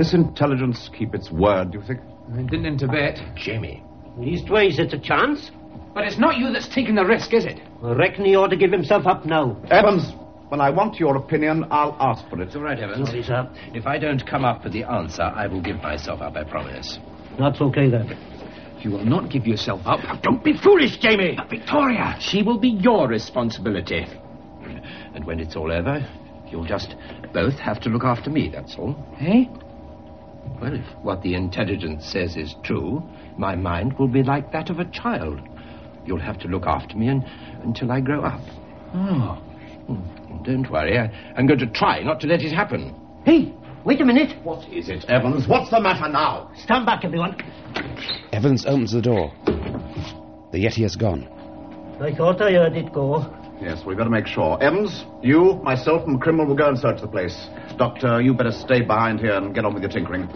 this intelligence keep its word, do you think? It didn't in Tibet. Jimmy. Leastways, it's a chance. But it's not you that's taking the risk, is it? I reckon he ought to give himself up now. Evans, when I want your opinion, I'll ask for it. It's all right, Evans. Sorry, sir. If I don't come up with the answer, I will give myself up, I promise. That's okay, then. You will not give yourself up. Don't be foolish, Jamie! But Victoria! She will be your responsibility. And when it's all over, you'll just both have to look after me, that's all. Eh? Well, if what the intelligence says is true, my mind will be like that of a child. You'll have to look after me until I grow up. Oh. Don't worry, I'm going to try not to let it happen. Hey, wait a minute. What is it, Evans? What's the matter now? Stand back, everyone. Evans opens the door. The Yeti has gone. I thought I heard it go. Yes, we've got to make sure. Evans, you, myself, and Criminal will go and search the place. Doctor, you better stay behind here and get on with your tinkering.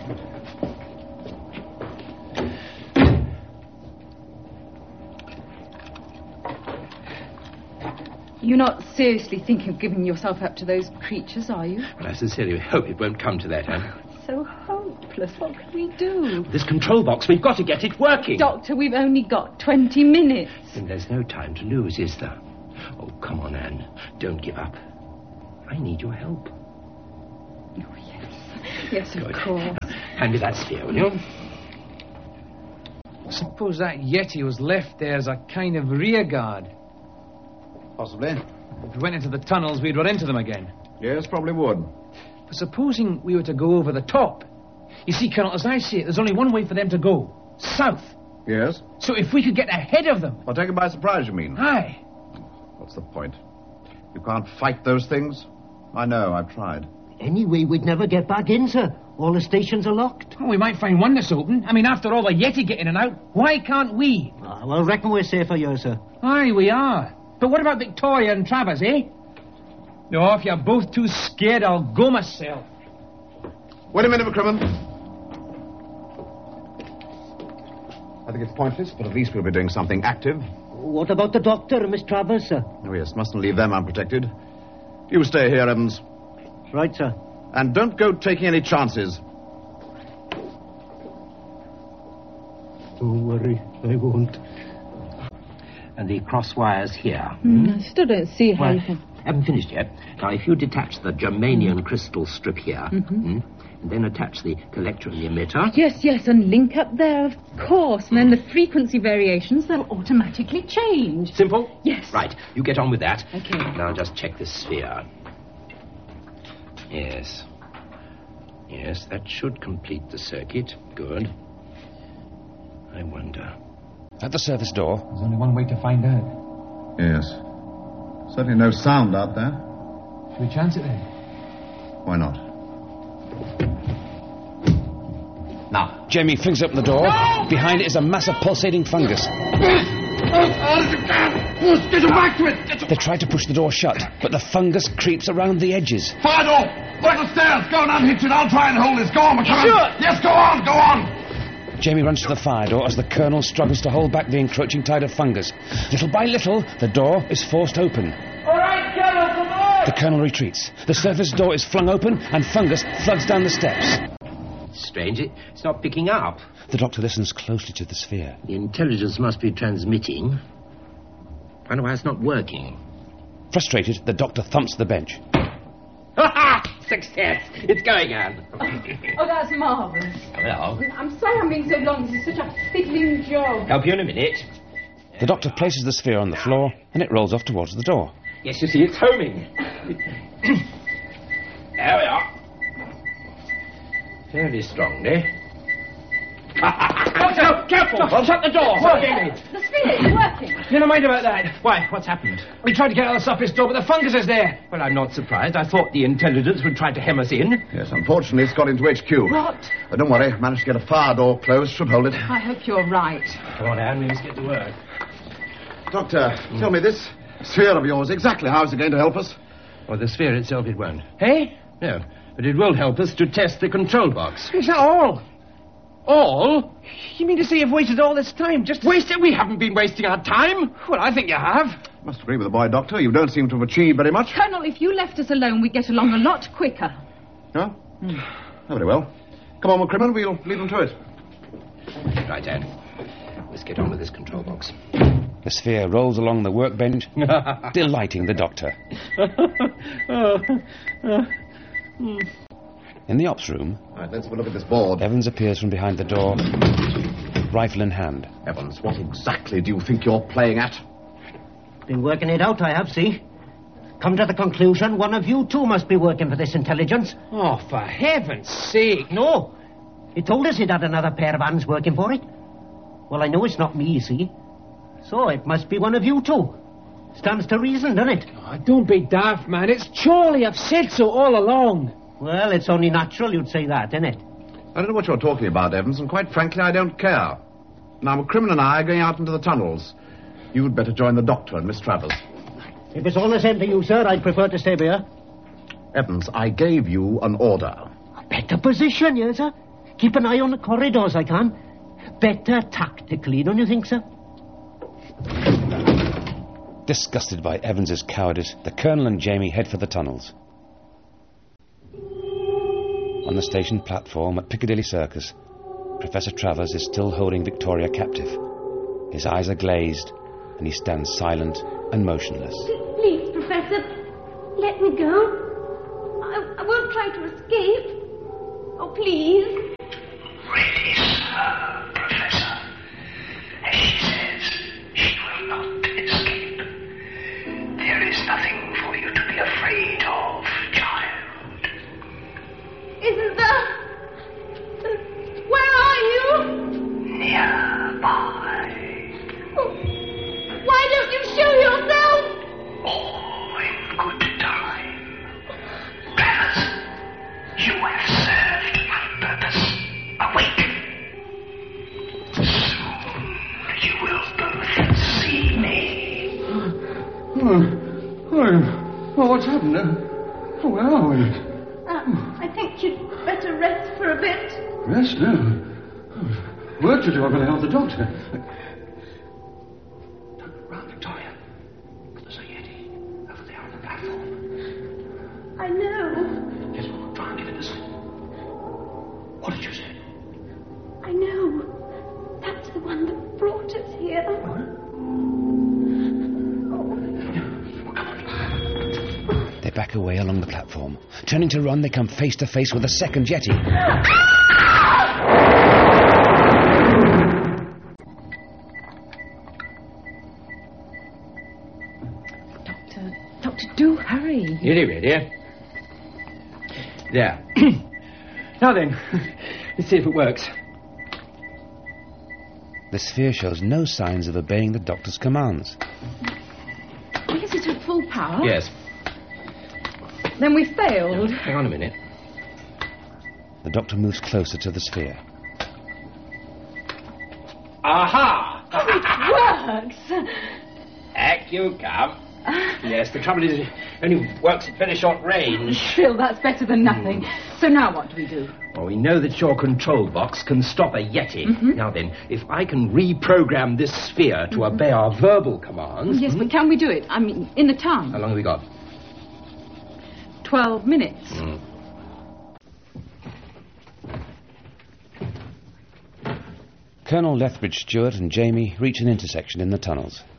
You're not seriously thinking of giving yourself up to those creatures, are you? Well, I sincerely hope it won't come to that, Anne. So hopeless. What can we do? This control box, we've got to get it working. Doctor, we've only got 20 minutes. And there's no time to lose, is there? Oh, come on, Anne. Don't give up. I need your help. Oh, yes. Yes, of course. Hand me that sphere, will you? Suppose that Yeti was left there as a kind of rear guard. Possibly. If we went into the tunnels, we'd run into them again. Yes, probably would. But supposing we were to go over the top. You see, Colonel, as I see it, there's only one way for them to go. South. Yes? So if we could get ahead of them... I'll take them by surprise, you mean? Aye. What's the point? You can't fight those things? I know, I've tried. Anyway, we'd never get back in, sir. All the stations are locked. Well, we might find one that's open. I mean, after all the Yeti get in and out, why can't we? Well, reckon we're safer here, sir. Aye, we are. But what about Victoria and Travers, eh? No, if you're both too scared, I'll go myself. Wait a minute, McCrimmon. I think it's pointless, but at least we'll be doing something active. What about the doctor and Miss Travers, sir? Oh, yes, mustn't leave them unprotected. You stay here, Evans. Right, sir. And don't go taking any chances. Don't worry, I won't. And the cross wires here. I still don't see how you can... Haven't finished yet. Now, if you detach the germanium crystal strip here, and then attach the collector and the emitter... Yes, and link up there, of course. And then the frequency variations, they'll automatically change. Simple? Yes. Right, you get on with that. Okay. Now, just check this sphere. Yes. Yes, that should complete the circuit. Good. I wonder... At the service door... There's only one way to find out. Yes. Certainly no sound out there. Should we chance it then? Why not? Now, Jamie flings open the door. No! Behind it is a mass of pulsating fungus. Get him back to it! They try to push the door shut, but the fungus creeps around the edges. Fire door! Right upstairs! Go and unhitch it. I'll try and hold this. Go on, McCullen. Sure! Yes, go on, go on! Jamie runs to the fire door as the Colonel struggles to hold back the encroaching tide of fungus. Little by little, the door is forced open. All right, Colonel, come on! The Colonel retreats. The surface door is flung open and fungus floods down the steps. Strange, it's not picking up. The doctor listens closely to the sphere. The intelligence must be transmitting. Wonder why it's not working. Frustrated, the doctor thumps the bench. Ha-ha! Success! It's going, Anne. Oh, that's marvellous. Well, I'm sorry I'm being so long. This is such a fiddling job. help you in a minute. The doctor places the sphere on the floor and it rolls off towards the door. Yes, you see, it's homing. There we are. Fairly strongly. No, careful! Shut the door! The sphere is working. Never mind about that. Why, what's happened? We tried to get out the surface door, but the fungus is there. Well, I'm not surprised. I thought the intelligence would try to hem us in. Yes, unfortunately, it's got into HQ. What? But don't worry. Managed to get a fire door closed. Should hold it. I hope you're right. Come on, Anne, we must get to work. Doctor, tell me this sphere of yours, exactly how is it going to help us? Well, the sphere itself it won't. Hey? No, but it will help us to test the control box. Is that all? All? You mean to say you've wasted all this time just to... Wasted? We haven't been wasting our time. Well, I think you have. Must agree with the boy, Doctor. You don't seem to have achieved very much. Colonel, if you left us alone, we'd get along a lot quicker. Huh? Very well. Come on, McCrimmon, we'll lead them to it. Right, Ed. Let's get on with this control box. The sphere rolls along the workbench, delighting the Doctor. In the ops room... Right, let's have a look at this board. Evans appears from behind the door, rifle in hand. Evans, what exactly do you think you're playing at? Been working it out, I have, see. Come to the conclusion one of you two must be working for this intelligence. Oh, for heaven's sake. No. He told us he'd had another pair of hands working for it. Well, I know it's not me, you see. So it must be one of you two. Stands to reason, doesn't it? Oh, don't be daft, man. It's Charlie. I've said so all along. Well, it's only natural you'd say that, isn't it? I don't know what you're talking about, Evans, and quite frankly, I don't care. Now, McCrimmon and I are going out into the tunnels. You'd better join the Doctor and Miss Travers. If it's all the same to you, sir, I'd prefer to stay here. Evans, I gave you an order. A better position, yes, sir. Keep an eye on the corridors, I can. Better tactically, don't you think, sir? Disgusted by Evans's cowardice, the Colonel and Jamie head for the tunnels. On the station platform at Piccadilly Circus, Professor Travers is still holding Victoria captive. His eyes are glazed, and he stands silent and motionless. Please, Professor, let me go. I won't try to escape. Oh, please. Release her, Professor. As she says, she will not escape. There is nothing for you to be afraid of, child. Isn't there? Where are you? Nearby. Oh, why don't you show yourself? All in good time. Travers, you have served my purpose. Awake. Soon you will both see me. Well, what's happened? Where are we? I think you'd better rest for a bit. Rest now. Work to do. I've got to help the Doctor. Turn round, Victoria. There's a Yeti over there on the platform. I know. Yes, well, try and get it this way. What did you say? I know. That's the one that brought us here. They back away along the platform. Turning to run, they come face to face with a second Yeti. Doctor, do hurry. Nearly ready. There. Now then, let's see if it works. The sphere shows no signs of obeying the Doctor's commands. Well, is it at full power? Yes. Then we failed. Hang on a minute. The Doctor moves closer to the sphere. Aha! It works. Back you come. Yes, the trouble is it only works at very short range. Still, that's better than nothing. So now what do we do? Well, we know that your control box can stop a Yeti. Now then, if I can reprogram this sphere to obey our verbal commands... Yes, but can we do it? I mean, in the time. How long have we got? 12 minutes. Colonel Lethbridge Stewart and Jamie reach an intersection in the tunnels.